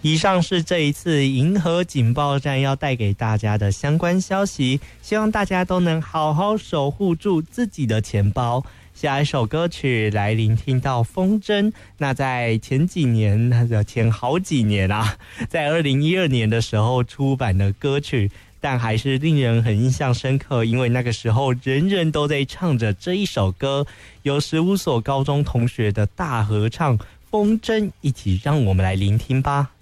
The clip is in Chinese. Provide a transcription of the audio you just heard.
以上是这一次银河警报站要带给大家的相关消息，希望大家都能好好守护住自己的钱包。下一首歌曲来聆听到风筝，那在前好几年啊，在2012年的时候出版的歌曲，但还是令人很印象深刻，因为那个时候人人都在唱着这一首歌，有15所高中同学的大合唱《风筝》，一起让我们来聆听吧。